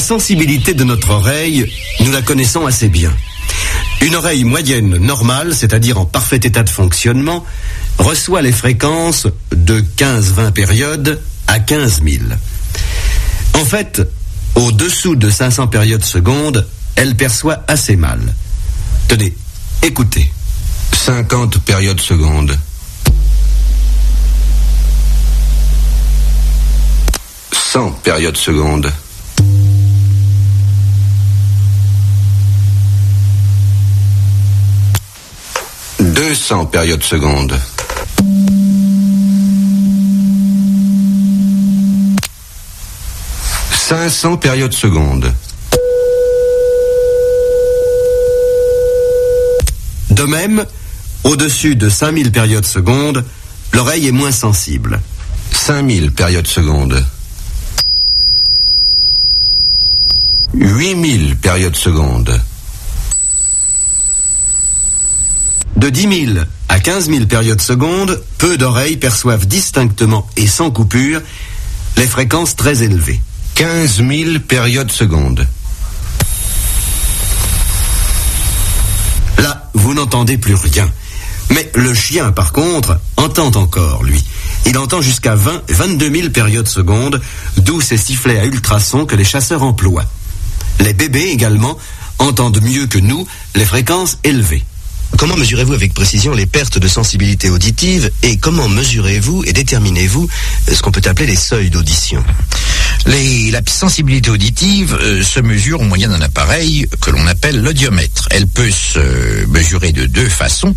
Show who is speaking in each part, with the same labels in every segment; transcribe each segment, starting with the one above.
Speaker 1: La sensibilité de notre oreille, nous la connaissons assez bien. Une oreille moyenne normale, c'est-à-dire en parfait état de fonctionnement, reçoit les fréquences de 15-20 périodes à 15 000. En fait, au-dessous de 500 périodes secondes, elle perçoit assez mal. Tenez, écoutez.
Speaker 2: 50 périodes secondes. 100 périodes secondes. 200 périodes secondes. 500 périodes secondes.
Speaker 1: De même, au-dessus de 5000 périodes secondes, l'oreille est moins sensible.
Speaker 2: 5000 périodes secondes. 8000 périodes secondes.
Speaker 1: De 10 000 à 15 000 périodes secondes, peu d'oreilles perçoivent distinctement et sans coupure les fréquences très élevées.
Speaker 2: 15 000 périodes secondes.
Speaker 1: Là, vous n'entendez plus rien. Mais le chien, par contre, entend encore, lui. Il entend jusqu'à 22 000 périodes secondes, d'où ces sifflets à ultrasons que les chasseurs emploient. Les bébés, également, entendent mieux que nous les fréquences élevées.
Speaker 3: Comment mesurez-vous avec précision les pertes de sensibilité auditive et comment mesurez-vous et déterminez-vous ce qu'on peut appeler les seuils d'audition ?
Speaker 4: La sensibilité auditive se mesure au moyen d'un appareil que l'on appelle l'audiomètre. Elle peut se mesurer de deux façons,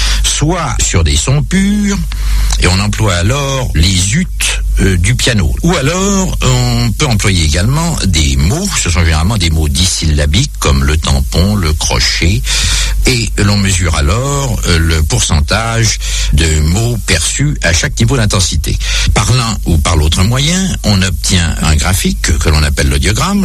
Speaker 4: soit sur des sons purs, et on emploie alors les ut du piano. Ou alors, on peut employer également des mots, ce sont généralement des mots dissyllabiques comme le tampon, le crochet, et l'on mesure alors le pourcentage de mots perçus à chaque niveau d'intensité. Par l'un ou par l'autre moyen, on obtient un graphique que l'on appelle l'audiogramme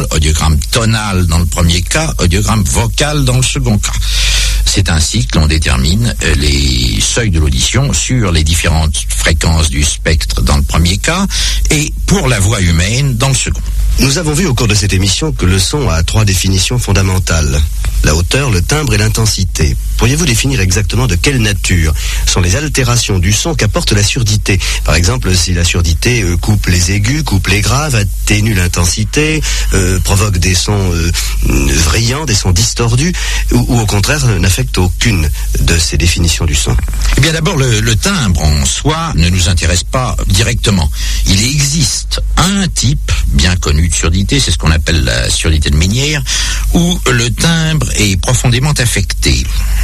Speaker 4: tonal dans le premier cas, audiogramme vocal dans le second cas. C'est ainsi que l'on détermine les seuils de l'audition sur les différentes fréquences du spectre dans le premier cas et pour la voix humaine dans le second.
Speaker 3: Nous avons vu au cours de cette émission que le son a 3 définitions fondamentales. La hauteur, le timbre et l'intensité. Pourriez-vous définir exactement de quelle nature sont les altérations du son qu'apporte la surdité ? Par exemple, si la surdité coupe les aigus, coupe les graves, atténue l'intensité, provoque des sons vrillants, des sons distordus, ou au contraire n'affecte aucune de ces définitions du son.
Speaker 4: Eh bien d'abord, le timbre en soi ne nous intéresse pas directement. Il existe un type bien connu de surdité, c'est ce qu'on appelle la surdité de Ménière, où le timbre est profondément affecté.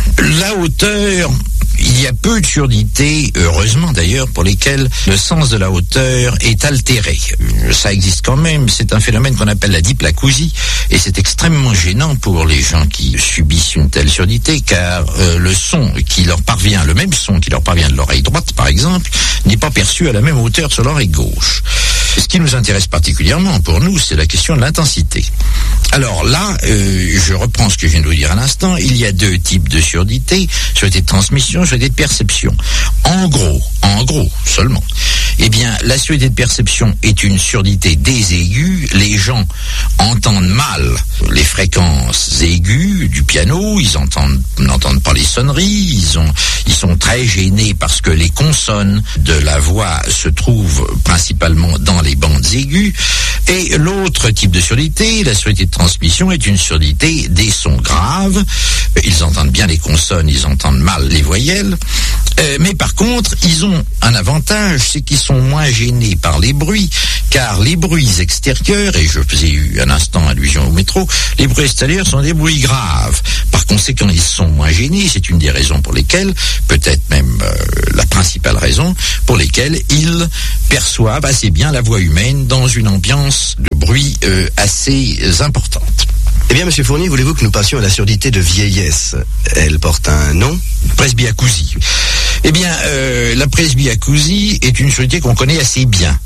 Speaker 4: La hauteur, il y a peu de surdités, heureusement d'ailleurs, pour lesquelles le sens de la hauteur est altéré. Ça existe quand même, c'est un phénomène qu'on appelle la diplacousie, et c'est extrêmement gênant pour les gens qui subissent une telle surdité, car le son qui leur parvient, le même son qui leur parvient de l'oreille droite par exemple, n'est pas perçu à la même hauteur sur l'oreille gauche. Ce qui nous intéresse particulièrement pour nous, c'est la question de l'intensité. Alors là, je reprends ce que je viens de vous dire à l'instant, il y a 2 types de surdité, surdité de transmission, surdité de perception. En gros seulement, eh bien, la surdité de perception est une surdité des aigus. Les gens entendent mal les fréquences aiguës du piano, ils n'entendent pas les sonneries, ils sont très gênés parce que les consonnes de la voix se trouvent principalement dans les bandes aiguës. Et l'autre type de surdité, la surdité de transmission, est une surdité des sons graves. Ils entendent bien les consonnes, ils entendent mal les voyelles. Mais par contre, ils ont un avantage, c'est qu'ils sont moins gênés par les bruits, car les bruits extérieurs, et je faisais un instant allusion au métro, les bruits extérieurs sont des bruits graves. Par conséquent, ils sont moins gênés. C'est une des raisons pour lesquelles, peut-être même la principale raison, pour lesquelles ils perçoivent assez bien la voix humaine dans une ambiance de bruit assez importante.
Speaker 3: Eh bien, Monsieur Fournier, voulez-vous que nous passions à la surdité de vieillesse ? Elle porte un nom ?
Speaker 4: Presbyacousie. Eh bien, la presbyacousie est une surdité qu'on connaît assez bien.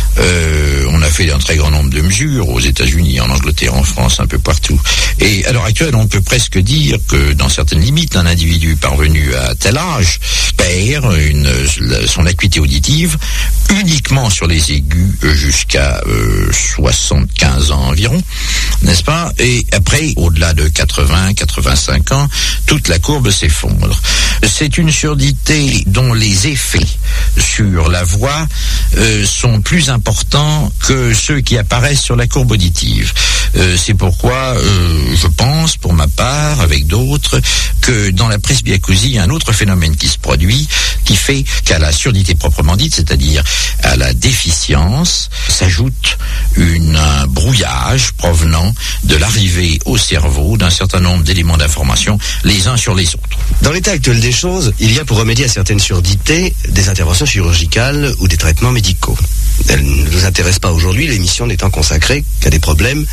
Speaker 4: On a fait un très grand nombre de mesures aux États-Unis, en Angleterre, en France, un peu partout. Et à l'heure actuelle, on peut presque dire que, dans certaines limites, un individu parvenu à tel âge perd son acuité auditive uniquement sur les aigus jusqu'à 75 ans environ. n'est-ce pas? Et après, au-delà de 80, 85 ans, toute la courbe s'effondre. C'est une surdité dont les effets sur la voix sont plus importants que ceux qui apparaissent sur la courbe auditive. C'est pourquoi je pense, pour ma part, avec d'autres, que dans la presbyacousie, il y a un autre phénomène qui se produit, qui fait qu'à la surdité proprement dite, c'est-à-dire à la déficience, s'ajoute un brouillage provenant de l'arrivée au cerveau d'un certain nombre d'éléments d'information les uns sur les autres.
Speaker 3: Dans l'état actuel des choses, il y a pour remédier à certaines surdités des interventions chirurgicales ou des traitements médicaux. Elles ne nous intéressent pas aujourd'hui, l'émission n'étant consacrée qu'à des problèmes,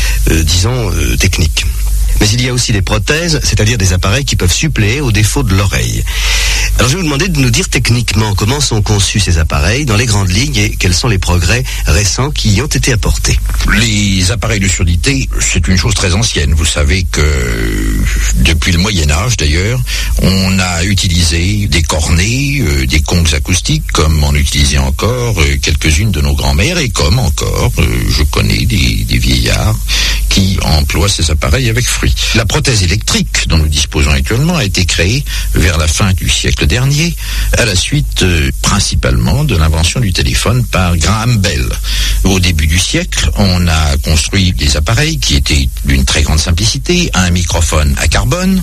Speaker 3: techniques. Mais il y a aussi des prothèses, c'est-à-dire des appareils qui peuvent suppléer aux défauts de l'oreille. Alors je vais vous demander de nous dire techniquement comment sont conçus ces appareils dans les grandes lignes et quels sont les progrès récents qui y ont été apportés.
Speaker 4: Les appareils de surdité, c'est une chose très ancienne. Vous savez que depuis le Moyen-Âge d'ailleurs, on a utilisé des cornets, des conches acoustiques, comme on utilisait encore quelques-unes de nos grands-mères, et comme encore, je connais des vieillards qui emploient ces appareils avec fruit. La prothèse électrique dont nous disposons actuellement a été créée vers la fin du siècle dernier, à la suite principalement de l'invention du téléphone par Graham Bell. Au début du siècle, on a construit des appareils qui étaient d'une très grande simplicité, un microphone à carbone,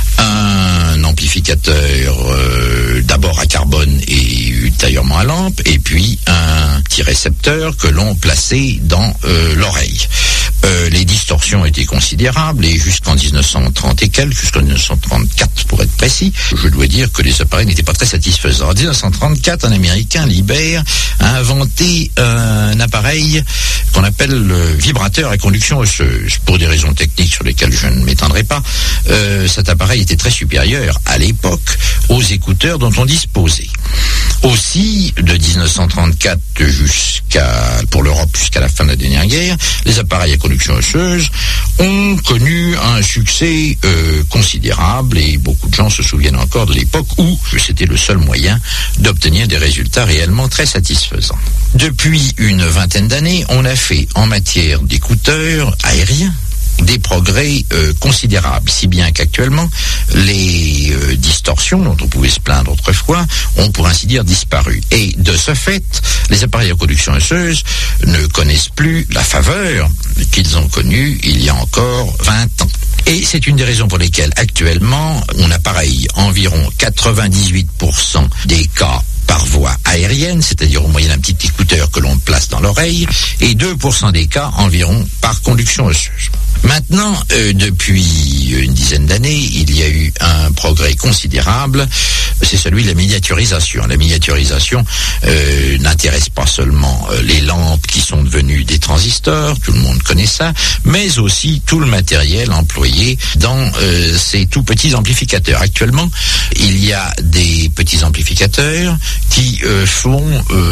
Speaker 4: un amplificateur d'abord à carbone et ultérieurement à lampe, et puis un petit récepteur que l'on plaçait dans l'oreille. Les distorsions étaient considérables, et jusqu'en 1930 et quelques, jusqu'en 1934 pour être précis, je dois dire que les appareils n'étaient pas très satisfaisants. En 1934, un Américain, Liebherr, a inventé un appareil qu'on appelle le vibrateur à conduction osseuse. Pour des raisons techniques sur lesquelles je ne m'étendrai pas, cet appareil était très supérieur à l'époque aux écouteurs dont on disposait. Aussi, de 1934 pour l'Europe jusqu'à la fin de la dernière guerre, les appareils à conduction osseuse ont connu un succès considérable, et beaucoup de gens se souviennent encore de l'époque où c'était le seul moyen d'obtenir des résultats réellement très satisfaisants. Depuis une vingtaine d'années, on a fait en matière d'écouteurs aériens des progrès considérables, si bien qu'actuellement les distorsions dont on pouvait se plaindre autrefois ont pour ainsi dire disparu. Et de ce fait, les appareils à conduction osseuse ne connaissent plus la faveur qu'ils ont connue il y a encore 20 ans. Et c'est une des raisons pour lesquelles actuellement on appareille environ 98% des cas par voie aérienne, c'est-à-dire au moyen d'un petit écouteur que l'on place dans l'oreille, et 2% des cas environ par conduction osseuse. Maintenant, depuis une dizaine d'années, il y a eu un progrès considérable, c'est celui de la miniaturisation. La miniaturisation n'intéresse pas seulement les lampes qui sont devenues des transistors, tout le monde connaît ça, mais aussi tout le matériel employé dans ces tout petits amplificateurs. Actuellement, il y a des petits amplificateurs qui font...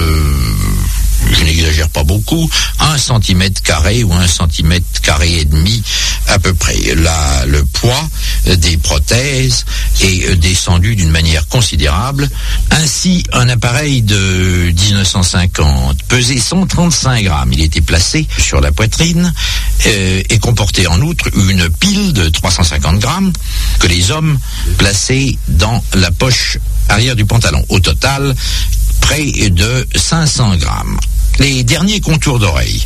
Speaker 4: je n'exagère pas beaucoup, 1 cm² ou 1 cm² et demi à peu près. Là, le poids des prothèses est descendu d'une manière considérable. Ainsi, un appareil de 1950 pesait 135 grammes. Il était placé sur la poitrine et comportait en outre une pile de 350 grammes que les hommes plaçaient dans la poche arrière du pantalon. Au total, près de 500 grammes. Les derniers contours d'oreille,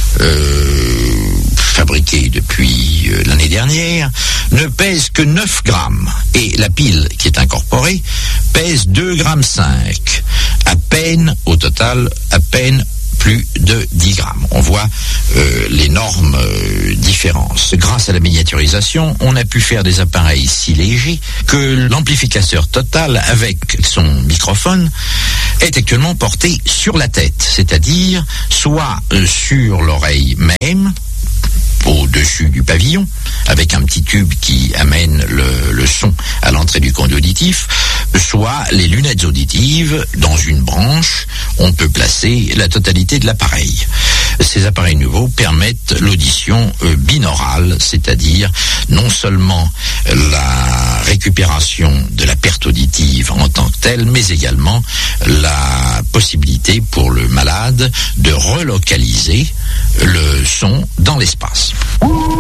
Speaker 4: fabriqués depuis l'année dernière, ne pèsent que 9 grammes. Et la pile qui est incorporée pèse 2,5 grammes. À peine, au total, à peine plus de 10 grammes. On voit l'énorme différence. Grâce à la miniaturisation, on a pu faire des appareils si légers que l'amplificateur total avec son microphone est actuellement porté sur la tête, c'est-à-dire soit sur l'oreille même, au-dessus du pavillon, avec un petit tube qui amène le son à l'entrée du conduit auditif, soit les lunettes auditives. Dans une branche, on peut placer la totalité de l'appareil. Ces appareils nouveaux permettent l'audition binaurale, c'est-à-dire non seulement la récupération de la perte auditive en tant que telle, mais également la possibilité pour le malade de relocaliser le son dans l'espace.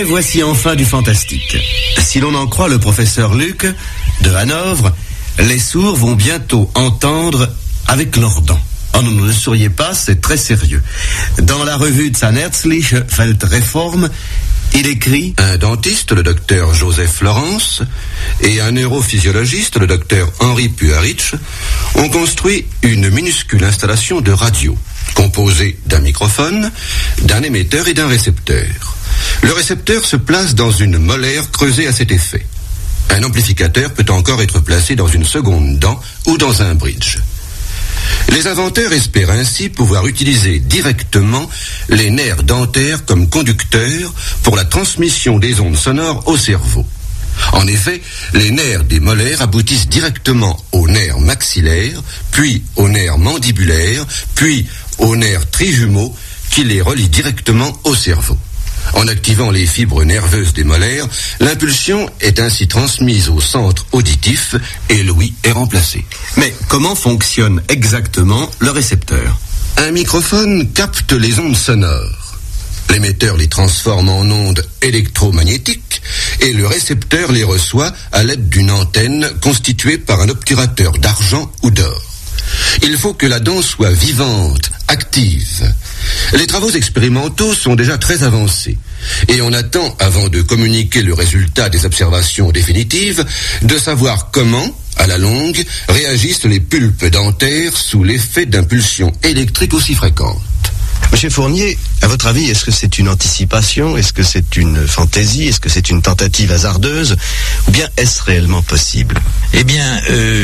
Speaker 1: Mais voici enfin du fantastique. Si l'on en croit le professeur Luc de Hanovre, les sourds vont bientôt entendre avec leurs dents. Oh non, ne le souriez pas, c'est très sérieux. Dans la revue de Zahnärztliche Feldreform, il écrit:
Speaker 2: un dentiste, le docteur Joseph Lawrence, et un neurophysiologiste, le docteur Henri Puharich, ont construit une minuscule installation de radio, composée d'un microphone, d'un émetteur et d'un récepteur. Le récepteur se place dans une molaire creusée à cet effet. Un amplificateur peut encore être placé dans une seconde dent ou dans un bridge. Les inventeurs espèrent ainsi pouvoir utiliser directement les nerfs dentaires comme conducteurs pour la transmission des ondes sonores au cerveau. En effet, les nerfs des molaires aboutissent directement aux nerfs maxillaires, puis aux nerfs mandibulaires, puis aux nerfs trijumeaux qui les relient directement au cerveau. En activant les fibres nerveuses des molaires, l'impulsion est ainsi transmise au centre auditif et l'ouïe est remplacée.
Speaker 1: Mais comment fonctionne exactement le récepteur?
Speaker 2: Un microphone capte les ondes sonores. L'émetteur les transforme en ondes électromagnétiques et le récepteur les reçoit à l'aide d'une antenne constituée par un obturateur d'argent ou d'or. Il faut que la dent soit vivante, active. Les travaux expérimentaux sont déjà très avancés et on attend, avant de communiquer le résultat des observations définitives, de savoir comment, à la longue, réagissent les pulpes dentaires sous l'effet d'impulsions électriques aussi fréquentes.
Speaker 3: Monsieur Fournier, à votre avis, est-ce que c'est une anticipation? Est-ce que c'est une fantaisie? Est-ce que c'est une tentative hasardeuse? Ou bien est-ce réellement possible?
Speaker 4: Eh bien,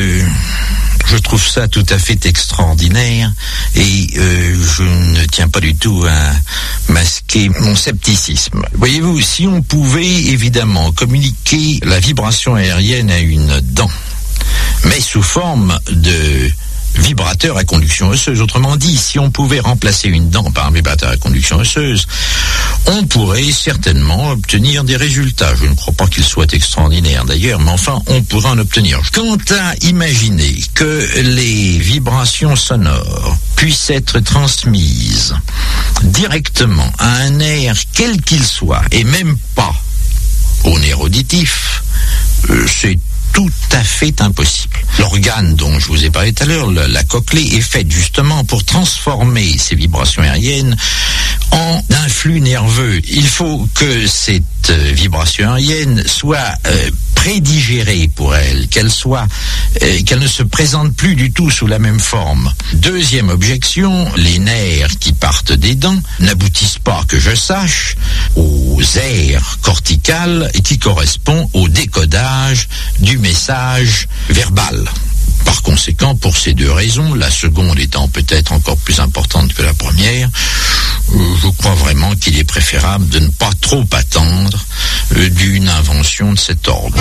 Speaker 4: je trouve ça tout à fait extraordinaire et je ne tiens pas du tout à masquer mon scepticisme. Voyez-vous, si on pouvait évidemment communiquer la vibration aérienne à une dent, mais sous forme de vibrateur à conduction osseuse. Autrement dit, si on pouvait remplacer une dent par un vibrateur à conduction osseuse, on pourrait certainement obtenir des résultats. Je ne crois pas qu'ils soient extraordinaires d'ailleurs, mais enfin, on pourrait en obtenir. Quant à imaginer que les vibrations sonores puissent être transmises directement à un nerf quel qu'il soit, et même pas au nerf auditif, c'est tout à fait impossible. L'organe dont je vous ai parlé tout à l'heure, la cochlée, est faite justement pour transformer ces vibrations aériennes en un flux nerveux. Il faut que cette vibration aérienne soit prédigérée pour elle, qu'elle ne se présente plus du tout sous la même forme. Deuxième objection, les nerfs qui partent des dents n'aboutissent pas, que je sache, aux aires corticales qui correspondent au décodage du message verbal. Par conséquent, pour ces deux raisons, la seconde étant peut-être encore plus importante que la première, je crois vraiment qu'il est préférable de ne pas trop attendre d'une invention de cet ordre.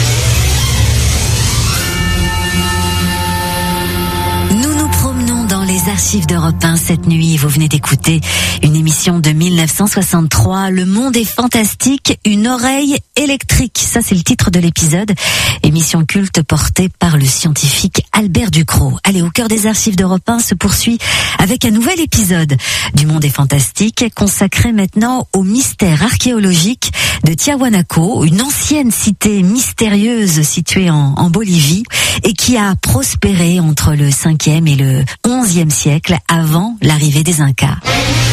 Speaker 5: Nous nous promenons dans les archives d'Europe 1 cette nuit. Vous venez d'écouter une émission de 1963, Le Monde est fantastique, une oreille électrique. Ça, c'est le titre de l'épisode. Émission culte portée par le scientifique Albert Ducrot. Allez, au cœur des archives d'Europe 1 se poursuit avec un nouvel épisode du Monde est fantastique, consacré maintenant au mystère archéologique de Tiahuanaco, une ancienne cité mystérieuse située en Bolivie et qui a prospéré entre le 5e et le 11e siècle avant l'arrivée des Incas.